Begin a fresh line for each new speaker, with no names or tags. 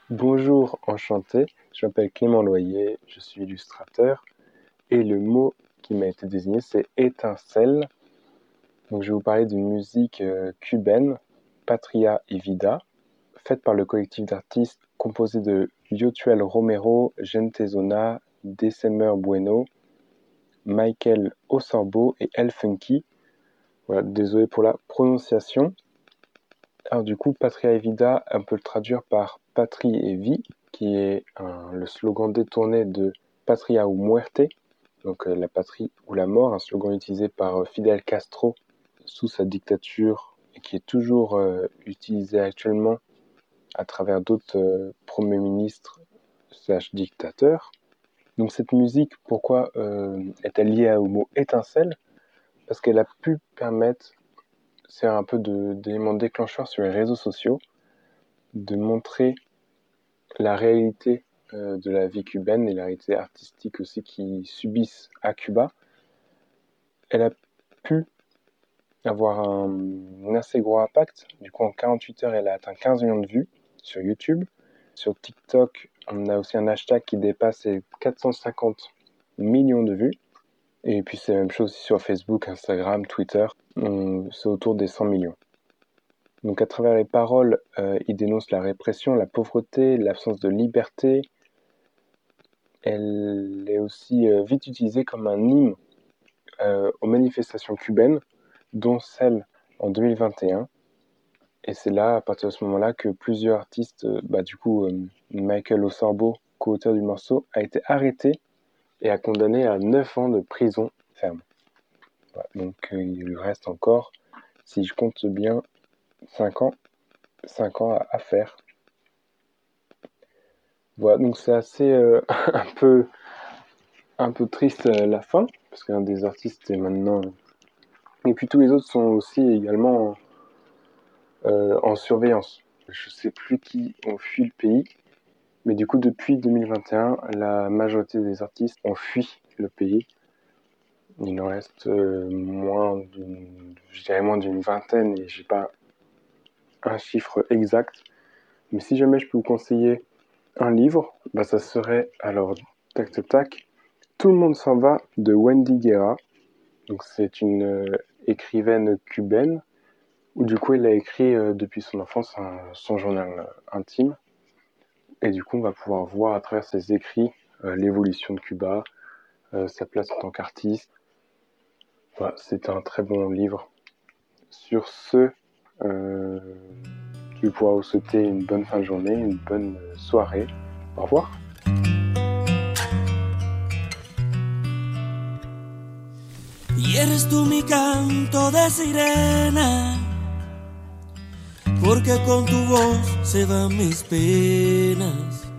Bonjour, enchanté. Je m'appelle Clément Loyer, je suis illustrateur et le mot qui m'a été désigné c'est étincelle. Donc je vais vous parler d'une musique cubaine, Patria y Vida, faite par le collectif d'artistes composé de Yotuel Romero, Gente Zona, December Bueno, Michael Osorbo et El Funky. Voilà, désolé pour la prononciation. Alors du coup, Patria y Vida, on peut le traduire par Patrie et vie, qui est le slogan détourné de Patria ou Muerte, donc la patrie ou la mort, un slogan utilisé par Fidel Castro sous sa dictature et qui est toujours utilisé actuellement à travers d'autres premiers ministres slash dictateurs. Donc cette musique, pourquoi est-elle liée au mot étincelle? Parce qu'elle a pu permettre, c'est un peu d'élément déclencheur sur les réseaux sociaux, de montrer la réalité de la vie cubaine et la réalité artistique aussi qui subissent à Cuba. Elle a pu avoir un assez gros impact. Du coup, en 48 heures, elle a atteint 15 millions de vues sur YouTube. Sur TikTok, on a aussi un hashtag qui dépasse les 450 millions de vues. Et puis, c'est la même chose aussi sur Facebook, Instagram, Twitter. C'est autour des 100 millions. Donc, à travers les paroles, il dénonce la répression, la pauvreté, l'absence de liberté. Elle est aussi vite utilisée comme un hymne aux manifestations cubaines, dont celle en 2021. Et c'est là, à partir de ce moment-là, que plusieurs artistes, Michael Osorbo, co-auteur du morceau, a été arrêté et a condamné à 9 ans de prison ferme. Voilà, donc il lui reste encore, si je compte bien, 5 ans, 5 ans à faire. Voilà, donc c'est assez un peu triste la fin, parce qu'un des artistes est maintenant... Et puis tous les autres sont aussi également en surveillance. Je sais plus qui ont fui le pays, mais du coup depuis 2021, la majorité des artistes ont fui le pays. Il en reste je dirais moins d'une vingtaine, et j'ai pas un chiffre exact. Mais si jamais je peux vous conseiller un livre, ça serait alors tac tac tac, Tout le monde s'en va de Wendy Guerra. Donc c'est une écrivaine cubaine où du coup elle a écrit depuis son enfance son journal intime. Et du coup on va pouvoir voir à travers ses écrits l'évolution de Cuba, sa place en tant qu'artiste. Voilà, c'est un très bon livre. Sur ce, je vais pouvoir vous souhaiter une bonne fin de journée, une bonne soirée. Au revoir.
Y eres tú mi canto de sirena, porque con tu voz se van mis penas.